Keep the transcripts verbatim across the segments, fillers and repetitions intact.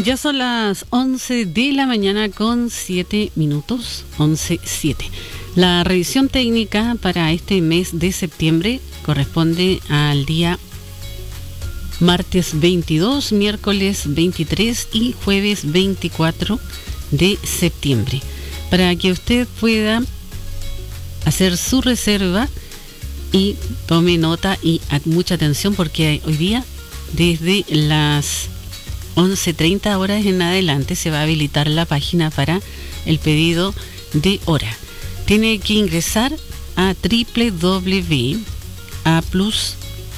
Ya son las once de la mañana con siete minutos, once siete. La revisión técnica para este mes de septiembre corresponde al día martes veintidós, miércoles veintitrés y jueves veinticuatro de septiembre. Para que usted pueda hacer su reserva y tome nota y mucha atención, porque hoy día desde las once treinta horas en adelante se va a habilitar la página para el pedido de hora. Tiene que ingresar a doble u doble u doble u punto a plus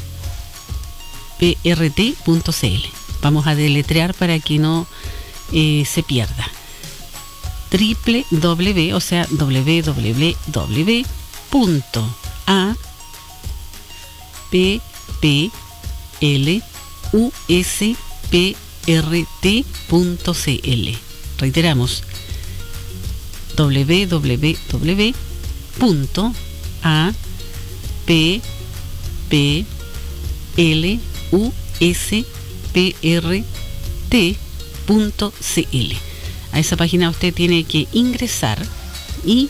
p r t punto c l. Vamos a deletrear para que no eh, se pierda. Triple W, o sea, w w w punto a p p l u s p r t punto c l. Reiteramos, w w w punto a p p l u s p r t punto c l. A esa página usted tiene que ingresar y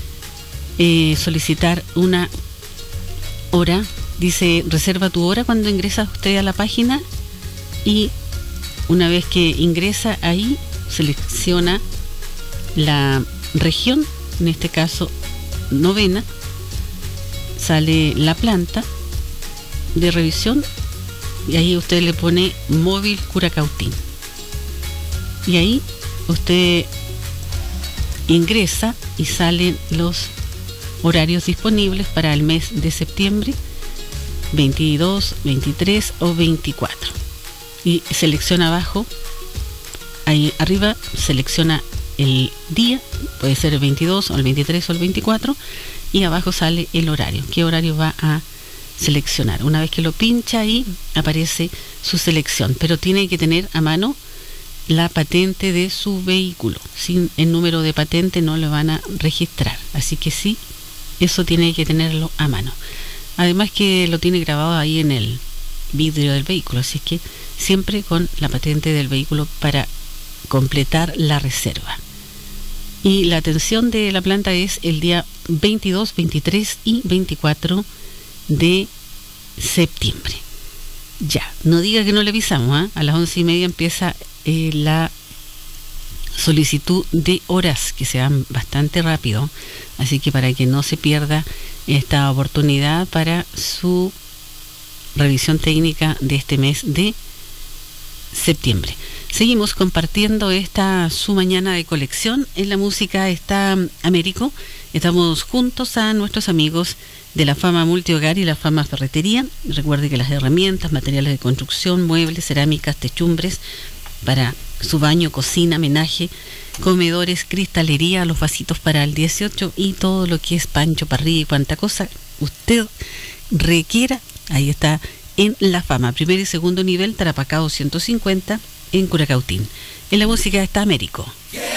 eh, solicitar una hora. Dice reserva tu hora cuando ingresa usted a la página, y una vez que ingresa ahí selecciona la región, en este caso novena, sale la planta de revisión y ahí usted le pone móvil Curacautín, y ahí usted ingresa y salen los horarios disponibles para el mes de septiembre veintidós, veintitrés o veinticuatro, y selecciona abajo, ahí arriba selecciona el día, puede ser el veintidós o el veintitrés o el veinticuatro, y abajo sale el horario, qué horario va a seleccionar. Una vez que lo pincha ahí aparece su selección, pero tiene que tener a mano la patente de su vehículo. Sin el número de patente no lo van a registrar, así que sí, eso tiene que tenerlo a mano. Además que lo tiene grabado ahí en el vidrio del vehículo, así que siempre con la patente del vehículo para completar la reserva. Y la atención de la planta es el día veintidós, veintitrés y veinticuatro de septiembre. Ya, no diga que no le avisamos, ¿eh? A las once y media empieza eh, la solicitud de horas, que se van bastante rápido, así que para que no se pierda esta oportunidad para su revisión técnica de este mes de septiembre. Seguimos compartiendo esta su mañana de colección. En la música está Américo. Estamos juntos a nuestros amigos de la Fama Multihogar y la Fama Ferretería. Recuerde que las herramientas, materiales de construcción, muebles, cerámicas, techumbres para su baño, cocina, menaje, comedores, cristalería, los vasitos para el dieciocho y todo lo que es pancho, parrilla y cuanta cosa usted requiera, ahí está en La Fama, primer y segundo nivel, Tarapacá doscientos cincuenta en Curacautín. En la música está Américo. Yeah.